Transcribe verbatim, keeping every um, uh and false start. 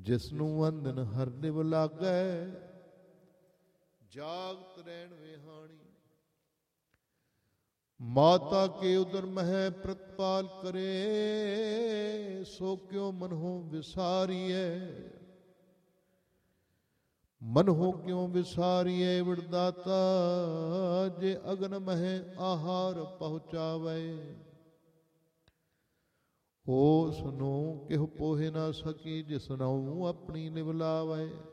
ਜਿਸਨੂੰ ਅੰਧਨ ਹਰ ਨਿਵ ਲਾਗੈ, ਜਾਗਤ ਰਹਿਣ ਵਿਹਾਣੀ। ਮਾਤਾ ਕੇ ਉਦਰ ਮਹਿ ਪ੍ਰਤਪਾਲ ਕਰੇ, ਸੋ ਕਿਉ ਮਨਹੁ ਵਿਸਾਰੀਐ। ਮਨਹੁ ਕਿਉ ਵਿਸਾਰੀਐ ਵਿੜਦਾਤਾ, ਜੇ ਅਗਨ ਮਹਿ ਆਹਾਰ ਪਹੁੰਚਾਵੇ। ਉਸ ਨੂੰ ਕਿਹੁ ਪੋਹਿ ਨਾ ਸਕੀ, ਜਿਸ ਨੂੰ ਆਪਣੀ ਨਿਵ ਲਾਵੈ।